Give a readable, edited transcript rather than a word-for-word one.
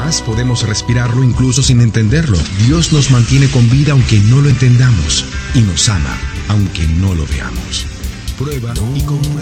Además, podemos respirarlo incluso sin entenderlo. Dios nos mantiene con vida aunque no lo entendamos y nos ama aunque no lo veamos. Prueba y comprueba.